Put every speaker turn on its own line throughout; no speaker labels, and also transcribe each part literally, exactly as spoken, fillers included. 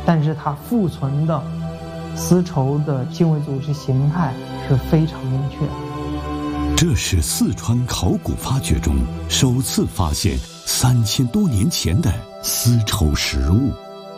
但是它复存的丝绸的经纬组织形态是非常明确的。
这是四川考古发掘中首次发现三千多年前的丝绸实物。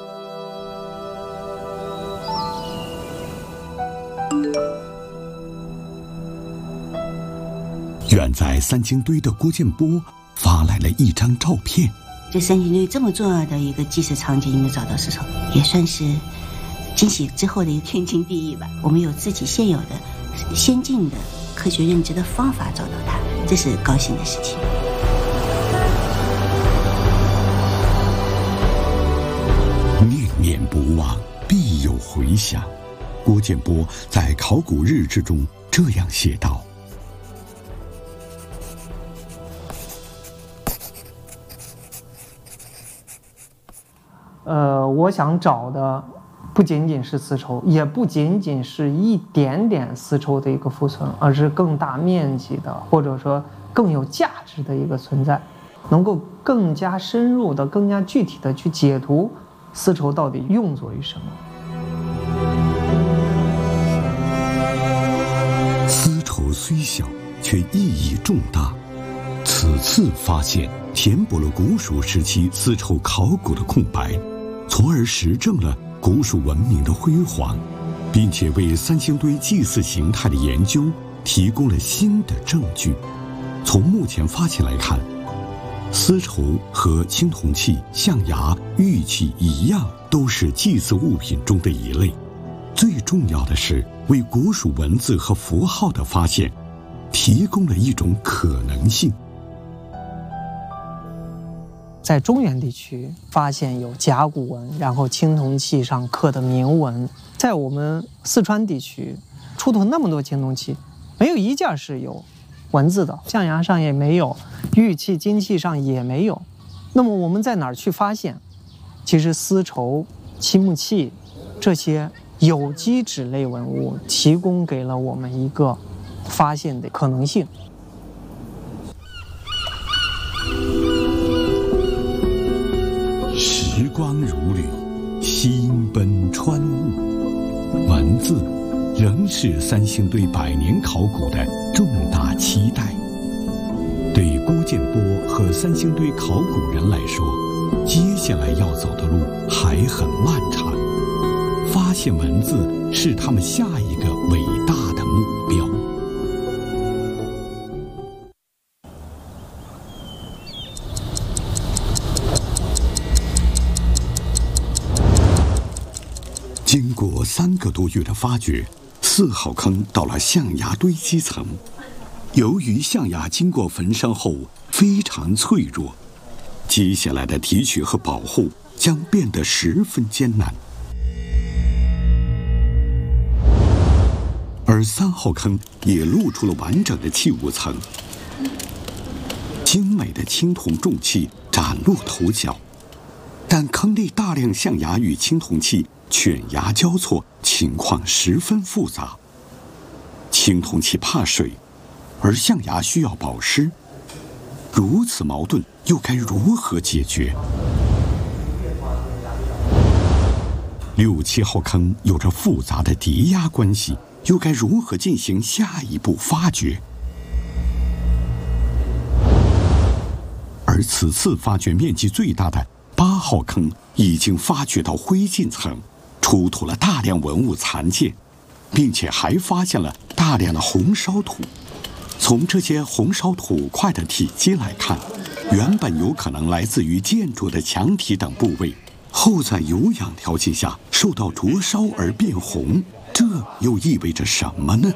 远在三星堆的郭建波发来了一张照片。
这三星堆这么重要的一个祭祀场景里面找到丝绸，也算是惊喜之后的一个天经地义吧。我们有自己现有的先进的科学认知的方法找到它，这是高兴的事情。
念念不忘，必有回响。郭建波在考古日志中这样写道：
呃，我想找的不仅仅是丝绸，也不仅仅是一点点丝绸的一个复存，而是更大面积的，或者说更有价值的一个存在，能够更加深入的、更加具体的去解读丝绸到底用作于什么。
丝绸虽小，却意义重大。此次发现填补了古蜀时期丝绸考古的空白，从而实证了古蜀文明的辉煌，并且为三星堆祭祀形态的研究提供了新的证据。从目前发现来看，丝绸和青铜器、象牙、玉器一样，都是祭祀物品中的一类。最重要的是，为古蜀文字和符号的发现提供了一种可能性。
在中原地区发现有甲骨文，然后青铜器上刻的铭文。在我们四川地区出土那么多青铜器，没有一件是有文字的，象牙上也没有，玉器、金器上也没有。那么我们在哪儿去发现？其实丝绸、漆木器这些有机质类文物提供给了我们一个发现的可能性。
时光如旅，心奔川雾，文字仍是三星堆百年考古的重大期待。对郭建波和三星堆考古人来说，接下来要走的路还很漫长。发现文字是他们下一个伟大的目标。经过三个多月的发掘，四号坑到了象牙堆积层。由于象牙经过焚烧后非常脆弱，接下来的提取和保护将变得十分艰难。而三号坑也露出了完整的器物层，精美的青铜重器崭露头角，但坑内大量象牙与青铜器犬牙交错，情况十分复杂。青铜器怕水，而象牙需要保湿，如此矛盾又该如何解决？六七号坑有着复杂的叠压关系，又该如何进行下一步发掘？而此次发掘面积最大的八号坑已经发掘到灰烬层，出土了大量文物残件，并且还发现了大量的红烧土。从这些红烧土块的体积来看，原本有可能来自于建筑的墙体等部位，后在有氧条件下受到灼烧而变红，这又意味着什么呢？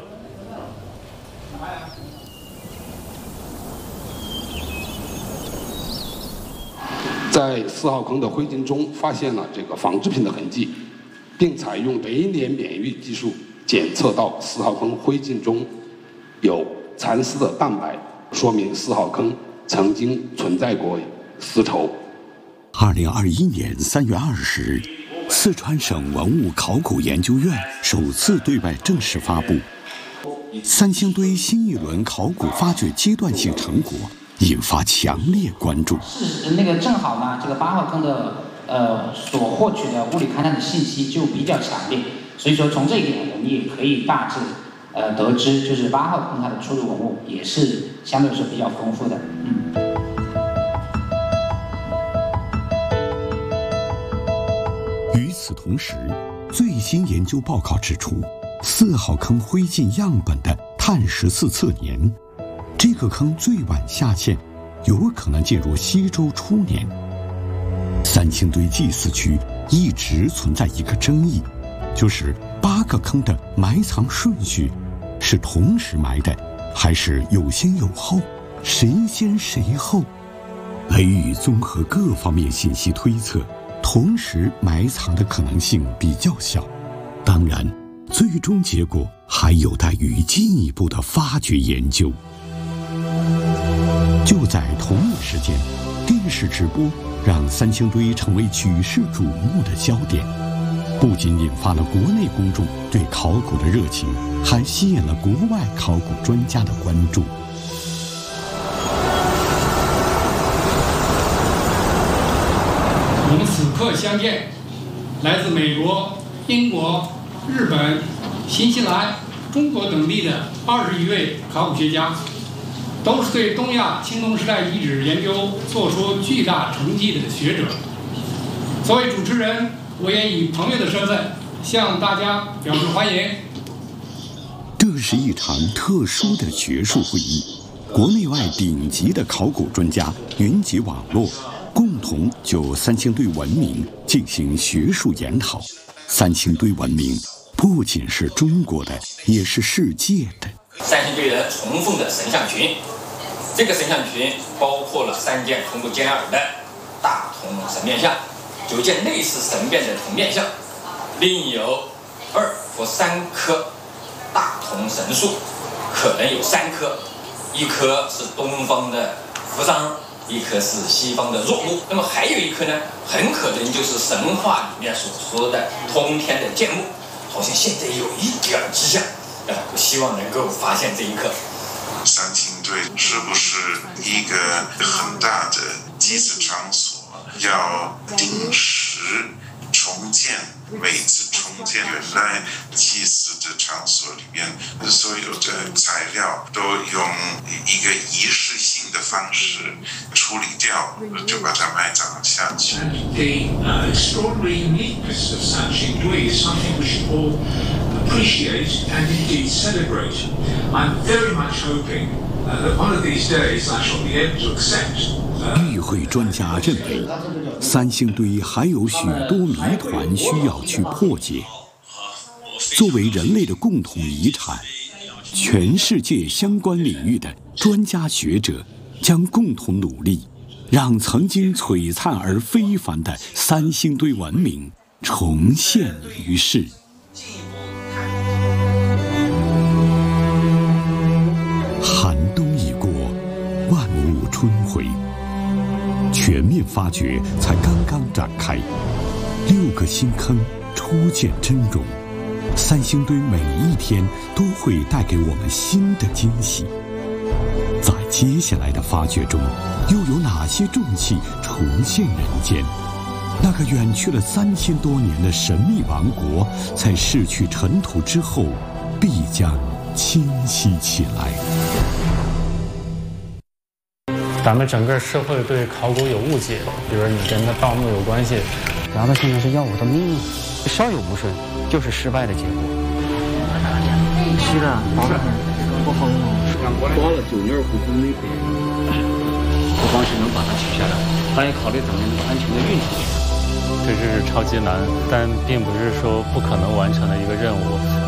在四号坑的灰烬中发现了这个纺织品的痕迹，并采用微联免疫技术检测到四号坑灰烬中有蚕丝的蛋白，说明四号坑曾经存在过丝绸。
二零二一年三月二十日，四川省文物考古研究院首次对外正式发布三星堆新一轮考古发掘阶段性成果，引发强烈关注。
是那个正好呢，这个八号坑的呃所获取的物理勘探的信息就比较强烈，所以说从这一点我们也可以大致呃得知，就是八号坑它的出土文物也是相对来说比较丰富的。嗯。
与此同时，最新研究报告指出，四号坑灰烬样本的碳十四测年，这个坑最晚下陷，有可能进入西周初年。三星堆祭祀区一直存在一个争议，就是八个坑的埋藏顺序是同时埋的，还是有先有后，谁先谁后？雷宇综合各方面信息推测，同时埋藏的可能性比较小。当然，最终结果还有待于进一步的发掘研究。就在同一时间，电视直播让三星堆成为举世瞩目的焦点，不仅引发了国内公众对考古的热情，还吸引了国外考古专家的关注。
我们此刻相见，来自美国、英国、日本、新西兰、中国等地的二十余位考古学家，都是对东亚青铜时代遗址研究做出巨大成绩的学者。作为主持人，我也以朋友的身份向大家表示欢迎。
这是一场特殊的学术会议，国内外顶级的考古专家云集网络，共同就三星堆文明进行学术研讨。三星堆文明不仅是中国的，也是世界的。
三星堆人崇奉的神像群，这个神像群包括了三件从不见耳的大铜神面像，九件类似神变的铜面像，另有二或三棵大铜神树，可能有三棵，一棵是东方的扶桑，一棵是西方的若木，那么还有一棵呢，很可能就是神话里面所说的通天的剑木，好像现在有一点迹象，呃，我希望能够发现这一棵。
三星堆是不是一个很大的祭祀场所？要定时重建，每次重建原来祭祀的场所里面所有的材料都用一个仪式性的方式处理掉，就把它埋葬下去。
The uh, extraordinary uniqueness of Sanxing Dui is something we should all appreciate and indeed celebrate. I'm very much hoping uh, that one of these days I shall be able to accept.
与会专家认为，三星堆还有许多谜团需要去破解。作为人类的共同遗产，全世界相关领域的专家学者将共同努力，让曾经璀璨而非凡的三星堆文明重现于世。寒冬已过，万物春回。全面发掘才刚刚展开，六个新坑初见真容，三星堆每一天都会带给我们新的惊喜。在接下来的发掘中，又有哪些重器重现人间？那个远去了三千多年的神秘王国，在逝去尘土之后，必将清晰起来。
咱们整个社会对考古有误解，比如你跟他盗墓有关系，
然后现在是要我的命，稍有不顺就是失败的结果。
是的，好的，不好用。
刮了九面胡同那边，不光是能把它取下来，还要考虑怎么能够安全的运出去。
这是超级难，但并不是说不可能完成的一个任务。